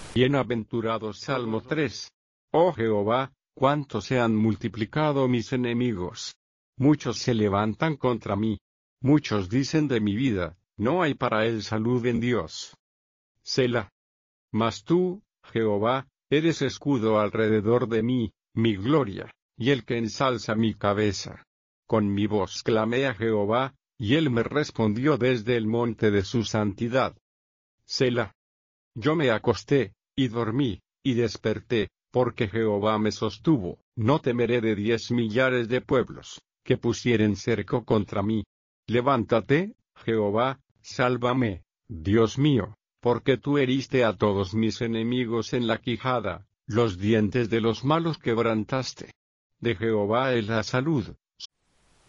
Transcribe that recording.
Bienaventurado Salmo 3. Oh Jehová, cuánto se han multiplicado mis enemigos. Muchos se levantan contra mí. Muchos dicen de mi vida, no hay para él salud en Dios. Selah. Mas tú, Jehová, eres escudo alrededor de mí, mi gloria, y el que ensalza mi cabeza. Con mi voz clamé a Jehová, y él me respondió desde el monte de su santidad. Selah. Yo me acosté, y dormí, y desperté, porque Jehová me sostuvo. No temeré de 10 millares de pueblos, que pusieren cerco contra mí. Levántate, Jehová, sálvame, Dios mío, porque tú heriste a todos mis enemigos en la quijada, los dientes de los malos quebrantaste. De Jehová es la salud,